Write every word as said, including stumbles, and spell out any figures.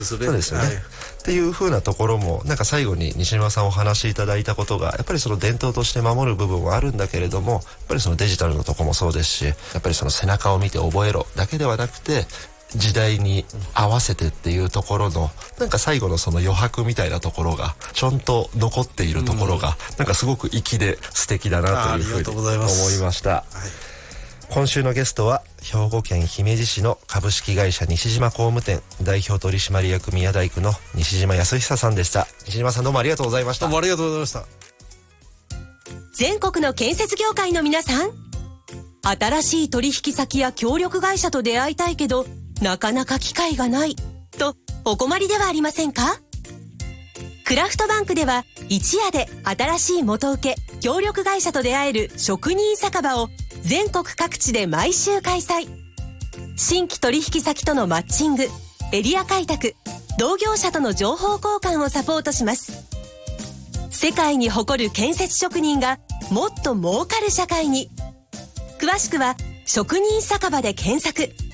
そうですよね、はい、っていう風なところもなんか最後に西島さんお話しいただいたことがやっぱりその伝統として守る部分はあるんだけれども、やっぱりそのデジタルのとこもそうですし、やっぱりその背中を見て覚えろだけではなくて時代に合わせてっていうところのなんか最後のその余白みたいなところがちゃんと残っているところがなんかすごく粋で素敵だなというふうに思いました。はい、今週のゲストは兵庫県姫路市の株式会社西島工務店代表取締役宮大工の西島康久さんでした。西島さん、どうもありがとうございました。 どうもありがとうございました。 全国の建設業界の皆さん、新しい取引先や協力会社と出会いたいけどなかなか機会がないとお困りではありませんか？クラフトバンクでは一夜で新しい元請け協力会社と出会える職人酒場を全国各地で毎週開催。新規取引先とのマッチング、エリア開拓、同業者との情報交換をサポートします。世界に誇る建設職人がもっと儲かる社会に。詳しくは職人酒場で検索。